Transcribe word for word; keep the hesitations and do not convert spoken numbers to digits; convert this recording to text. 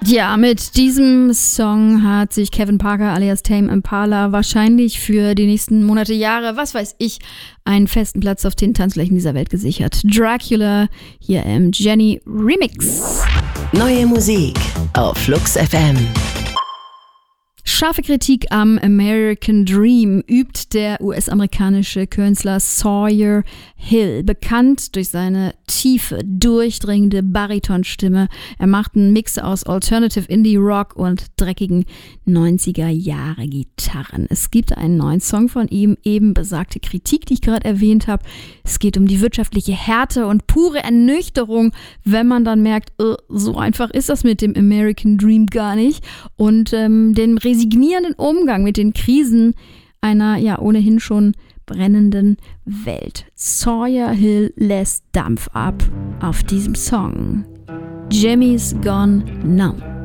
Ja, mit diesem Song hat sich Kevin Parker alias Tame Impala wahrscheinlich für die nächsten Monate, Jahre, was weiß ich, einen festen Platz auf den Tanzflächen dieser Welt gesichert. Dracula, hier im Jenny Remix. Neue Musik auf Flux F M. Scharfe Kritik am American Dream übt der U S-amerikanische Künstler Sawyer Hill, bekannt durch seine tiefe, durchdringende Baritonstimme. Er macht einen Mix aus Alternative Indie Rock und dreckigen neunziger-Jahre-Gitarren. Es gibt einen neuen Song von ihm, eben besagte Kritik, die ich gerade erwähnt habe. Es geht um die wirtschaftliche Härte und pure Ernüchterung, wenn man dann merkt, äh, so einfach ist das mit dem American Dream gar nicht. Und ähm, den resignierenden Umgang mit den Krisen einer ja ohnehin schon brennenden Welt. Sawyer Hill lässt Dampf ab auf diesem Song. Jimmy's Gone Numb.